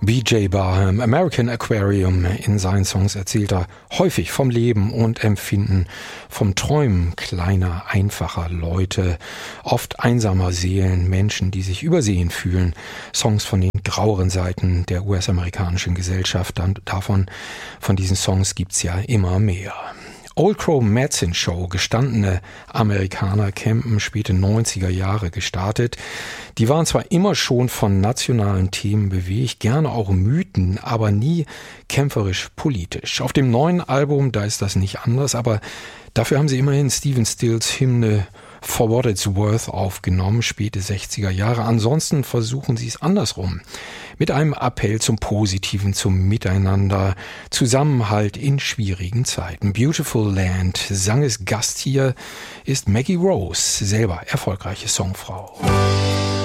B.J. Barham, American Aquarium. In seinen Songs erzählt er häufig vom Leben und Empfinden, vom Träumen kleiner, einfacher Leute, oft einsamer Seelen, Menschen, die sich übersehen fühlen. Songs von den graueren Seiten der US-amerikanischen Gesellschaft. Von diesen Songs gibt's ja immer mehr. Old Crow Medicine Show, gestandene Amerikaner, campen späte 90er Jahre gestartet. Die waren zwar immer schon von nationalen Themen bewegt, gerne auch Mythen, aber nie kämpferisch politisch. Auf dem neuen Album, da ist das nicht anders, aber dafür haben sie immerhin Stephen Stills Hymne For What It's Worth aufgenommen, späte 60er Jahre. Ansonsten versuchen sie es andersrum. Mit einem Appell zum Positiven, zum Miteinander, Zusammenhalt in schwierigen Zeiten. Beautiful Land, Sangesgast hier ist Maggie Rose, selber erfolgreiche Songfrau.